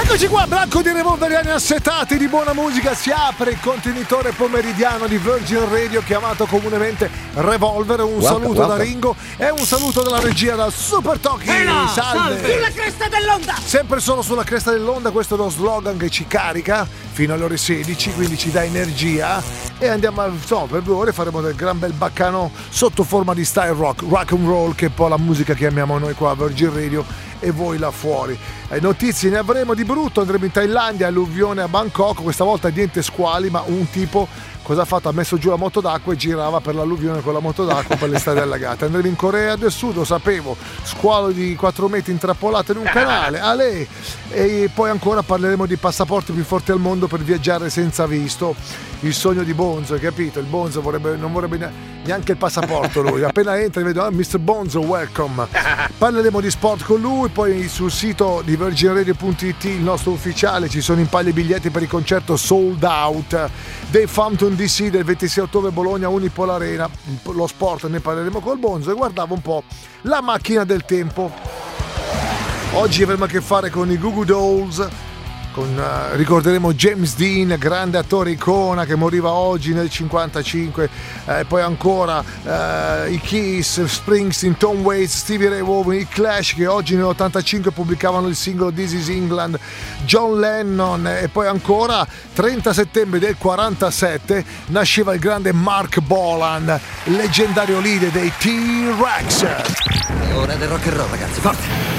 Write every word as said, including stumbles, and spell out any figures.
Eccoci qua, Branco di revolveriani assetati di buona musica. Si apre il contenitore pomeridiano di Virgin Radio, chiamato comunemente Revolver. Un Welcome, saluto welcome. da Ringo e un saluto dalla regia da Super Tocchi. Ehi, Salve. sulla cresta dell'onda. Sempre solo sulla cresta dell'onda, questo è lo slogan che ci carica fino alle ore sedici, quindi ci dà energia. E andiamo a, insomma, per due ore faremo del gran bel baccano sotto forma di style rock, rock and roll, che è un po' la musica che amiamo noi qua a Virgin Radio e voi là fuori. Eh, notizie ne avremo di brutto, andremo in Thailandia, alluvione a Bangkok, questa volta niente squali, ma un tipo cosa ha fatto? Ha messo giù la moto d'acqua e girava per l'alluvione con la moto d'acqua per le strade allagate. Andremo in Corea del Sud, lo sapevo, squalo di quattro metri intrappolato in un canale, ale. E poi ancora parleremo di passaporti più forti al mondo per viaggiare senza visto, il sogno di Bonzo, hai capito? Il Bonzo vorrebbe, non vorrebbe neanche il passaporto lui, appena entra vedo ah, mister Bonzo, welcome. Parleremo di sport con lui, poi sul sito di virgin radio punto it, il nostro ufficiale, ci sono in palio i biglietti per il concerto sold out dei Fountain D C del ventisei ottobre Bologna Unipol Arena. Lo sport ne parleremo col Bonzo e guardavo un po' la macchina del tempo. Oggi avremo a che fare con i Goo Goo Dolls, con, uh, ricorderemo James Dean, grande attore icona che moriva oggi nel cinquantacinque, e eh, poi ancora uh, i Kiss, Springsteen, Tom Waits, Stevie Ray Vaughan, i Clash che oggi nell'ottantacinque pubblicavano il singolo This Is England, John Lennon, e poi ancora trenta settembre del quarantasette nasceva il grande Mark Bolan, leggendario leader dei T-Rex. È ora del rock and roll, ragazzi, forte!